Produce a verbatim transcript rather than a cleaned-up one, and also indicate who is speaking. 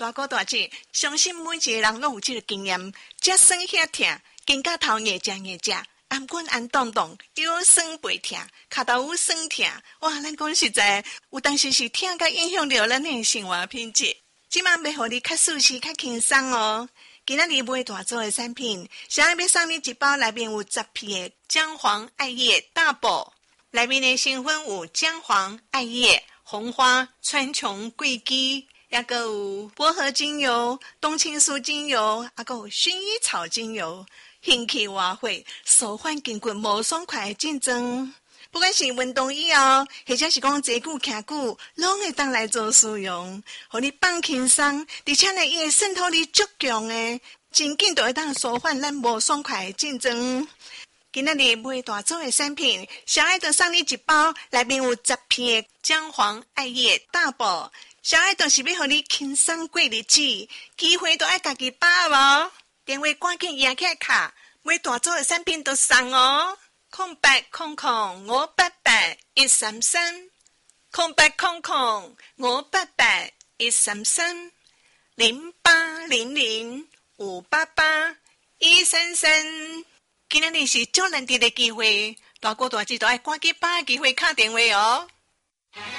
Speaker 1: 大哥大姐，相信每一个人都有这个经验，这酸遐痛，肩胛头硬正硬正，颔棍暗动动，腰酸背痛，脚头有酸痛，哇！咱讲实在，有当时是痛甲影响到咱的生活品质。即晚要互你较舒适、较轻松哦。今仔日买大组的产品，想要要送你一包，内面有十片的姜黄艾叶大补，内面的成分有姜黄艾叶、红花、川穹、桂枝，也个有薄荷精油、冬青树精油，也个有薰衣草精油，兴起活血，舒缓筋骨无爽快的症状。不管是运动以后，或者是讲坐久徛久，拢会当来做使用，互你放轻松，而且呢，伊会渗透力足强的，真紧就会当舒缓咱无爽快的症状。今仔日买大组的产品，小爱就送你一包，内面有十片姜黄艾叶大补。小爱就是要互你轻松过日子，机会都爱家己把握。电话赶紧拿起来卡，买大组的产品都送哦。空八空空五八八一三三，空八空空五八八一三三，零八零零五八八一三三。今天是最难得的机会，大哥大姐都爱赶紧把握机会打电话哦。